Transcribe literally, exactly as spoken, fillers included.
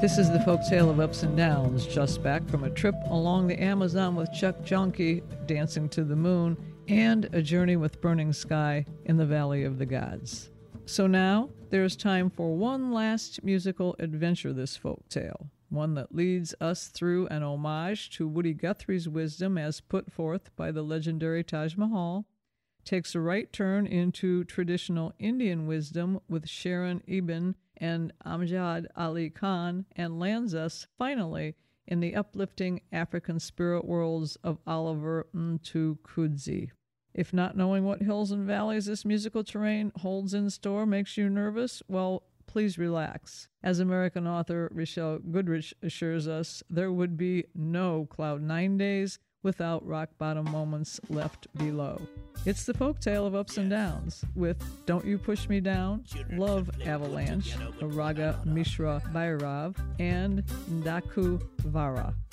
This is the folk tale of ups and downs, just back from a trip along the Amazon with Chuck Johnke, dancing to the moon, and a journey with Burning Sky in the Valley of the Gods. So now, there's time for one last musical adventure this folk tale, one that leads us through an homage to Woody Guthrie's wisdom as put forth by the legendary Taj Mahal, takes a right turn into traditional Indian wisdom with Sharon Eben and Amjad Ali Khan, and lands us, finally, in the uplifting African spirit worlds of Oliver Mtukudzi. If not knowing what hills and valleys this musical terrain holds in store makes you nervous, well, please relax. As American author Rochelle Goodrich assures us, there would be no Cloud Nine days without rock-bottom moments left below. It's the folk tale of ups and downs with Don't You Push Me Down, Love Avalanche, Raga Mishra Bhairav, and Ndaku Vara.